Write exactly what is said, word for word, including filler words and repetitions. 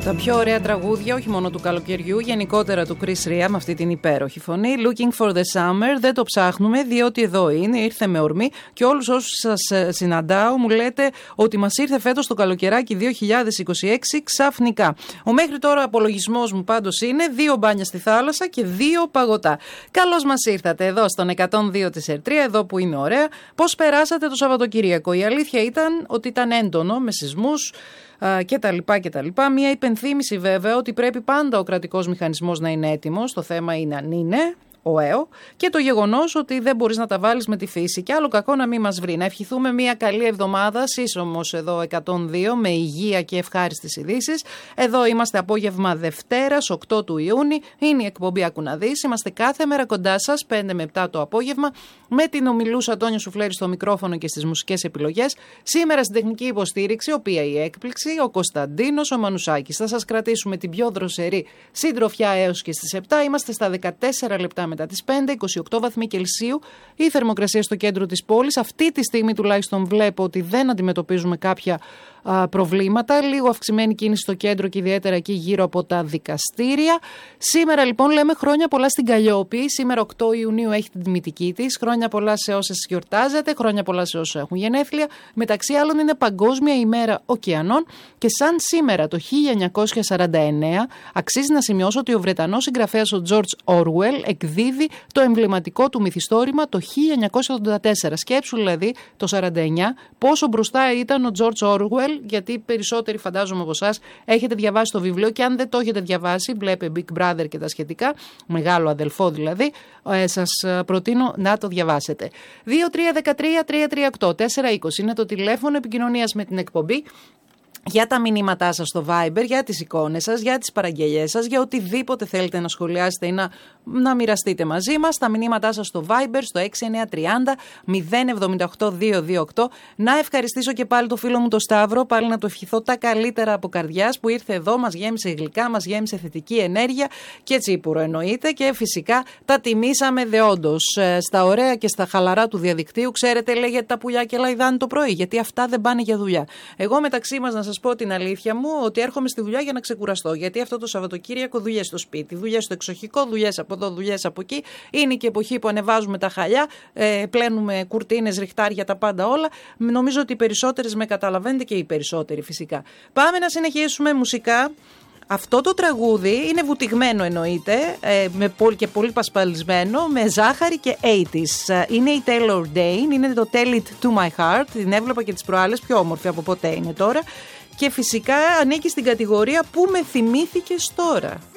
Τα πιο ωραία τραγούδια, όχι μόνο του καλοκαιριού, γενικότερα του Chris Ria με αυτή την υπέροχη φωνή. Looking for the summer, δεν το ψάχνουμε, διότι εδώ είναι, ήρθε με ορμή. Και όλους όσους σας συναντάω μου λέτε ότι μας ήρθε φέτος το καλοκαιράκι δύο χιλιάδες είκοσι έξι ξαφνικά. Ο μέχρι τώρα απολογισμός μου πάντως είναι δύο μπάνια στη θάλασσα και δύο παγωτά. Καλώς μας ήρθατε εδώ στον εκατόν δύο κόμμα τρία, εδώ που είναι ωραία. Πώς περάσατε το Σαββατοκύριακο? Η αλήθεια ήταν ότι ήταν έντονο, με σεισμούς και τα λοιπά και τα λοιπά. Μια υπενθύμηση βέβαια ότι πρέπει πάντα ο κρατικός μηχανισμός να είναι έτοιμος. Το θέμα είναι αν είναι ο ΕΟ και το γεγονός ότι δεν μπορείς να τα βάλεις με τη φύση. Και άλλο κακό να μην μας βρει. Να ευχηθούμε μια καλή εβδομάδα, σύσσωμος εδώ εκατόν δύο, με υγεία και ευχάριστες ειδήσεις. Εδώ είμαστε απόγευμα Δευτέρας, οκτώ του Ιούνιου. Είναι η εκπομπή Άκου να δεις. Είμαστε κάθε μέρα κοντά σας, πέντε με επτά το απόγευμα, με την ομιλούσα Τόνια Σουφλέρη στο μικρόφωνο και στις μουσικές επιλογές. Σήμερα στην τεχνική υποστήριξη, οποία η έκπληξη, ο Κωνσταντίνος ο Μανουσάκης. Θα σας κρατήσουμε την πιο δροσερή συντροφιά έως και στις επτά. Είμαστε στα δεκατέσσερα λεπτά μετά τις πέντε, είκοσι οκτώ βαθμοί Κελσίου, η θερμοκρασία στο κέντρο της πόλης. Αυτή τη στιγμή τουλάχιστον βλέπω ότι δεν αντιμετωπίζουμε κάποια α, προβλήματα. Λίγο αυξημένη κίνηση στο κέντρο και ιδιαίτερα εκεί γύρω από τα δικαστήρια. Σήμερα λοιπόν λέμε χρόνια πολλά στην Καλλιόπη. Σήμερα οκτώ Ιουνίου έχει την τιμητική της. Χρόνια πολλά σε όσες γιορτάζετε, χρόνια πολλά σε όσους έχουν γενέθλια. Μεταξύ άλλων είναι Παγκόσμια ημέρα ωκεανών και σαν σήμερα το χίλια εννιακόσια σαράντα εννέα αξίζει να σημειώσω ότι ο Βρετανός συγγραφέας ο George Orwell εκδίδει το εμβληματικό του μυθιστόρημα το χίλια εννιακόσια ογδόντα τέσσερα. Σκέψου δηλαδή το σαράντα εννέα πόσο μπροστά ήταν ο George Orwell, γιατί περισσότεροι φαντάζομαι από εσάς έχετε διαβάσει το βιβλίο και αν δεν το έχετε διαβάσει, βλέπε Big Brother και τα σχετικά, μεγάλο αδελφό δηλαδή, ε, σας προτείνω να το διαβάσετε. δύο τρία ένα τρία τρία τρία οκτώ τέσσερα είκοσι είναι το τηλέφωνο επικοινωνίας με την εκπομπή. Για τα μηνύματά σας στο Viber, για τις εικόνες σας, για τις παραγγελίες σας, για οτιδήποτε θέλετε να σχολιάσετε ή να, να μοιραστείτε μαζί μας. Τα μηνύματά σας στο Viber, στο έξι εννιά τρία μηδέν μηδέν εβδομήντα οκτώ δύο δύο οκτώ. Να ευχαριστήσω και πάλι το φίλο μου το Σταύρο, πάλι να του ευχηθώ τα καλύτερα από καρδιάς που ήρθε εδώ, μας γέμισε γλυκά, μας γέμισε θετική ενέργεια και τσίπουρο εννοείται και φυσικά τα τιμήσαμε δεόντως. Στα ωραία και στα χαλαρά του διαδικτύου, ξέρετε, λέγεται τα πουλιά και λαϊδάνει το πρωί, γιατί αυτά δεν πάνε για δουλειά. Εγώ μεταξύ μας να σας πω την αλήθεια μου ότι έρχομαι στη δουλειά για να ξεκουραστώ. Γιατί αυτό το Σαββατοκύριακο δουλειές στο σπίτι, δουλειές στο εξοχικό, δουλειές από εδώ, δουλειές από εκεί. Είναι και εποχή που ανεβάζουμε τα χαλιά, ε, πλένουμε κουρτίνες, ριχτάρια, τα πάντα όλα. Νομίζω ότι οι περισσότερες με καταλαβαίνετε και οι περισσότεροι φυσικά. Πάμε να συνεχίσουμε μουσικά. Αυτό το τραγούδι είναι βουτυγμένο εννοείται ε, με πολύ, και πολύ πασπαλισμένο με ζάχαρη και ογδόντα. Είναι η Taylor Dayne, είναι το Tell It To My Heart. Την έβλεπα και τις προάλλες, πιο όμορφη από ποτέ είναι τώρα. Και φυσικά ανήκει στην κατηγορία που με θυμήθηκες τώρα.